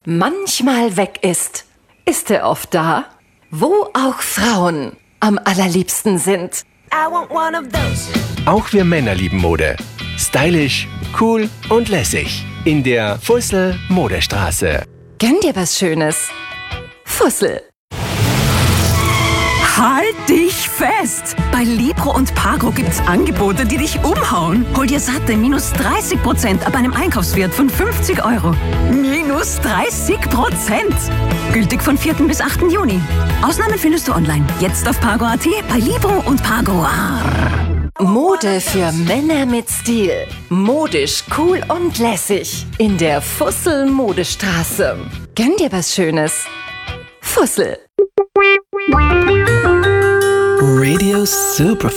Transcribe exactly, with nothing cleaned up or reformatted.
manchmal weg ist, ist er oft da, wo auch Frauen am allerliebsten sind. I want one of those. Auch wir Männer lieben Mode. Stylisch, cool und lässig. In der Fussel Modestraße. Gönn dir was Schönes. Fussel. Halt dich fest! Bei Libro und Pago gibt's Angebote, die dich umhauen. Hol dir satte minus dreißig Prozent ab einem Einkaufswert von fünfzig Euro. Minus dreißig Prozent! Gültig von vierten bis achten Juni. Ausnahmen findest du online. Jetzt auf Pago Punkt at, bei Libro und Pago. Mode für Männer mit Stil. Modisch, cool und lässig. In der Fussel Modestraße. Gönn dir was Schönes. Fussel. Radio Superfly.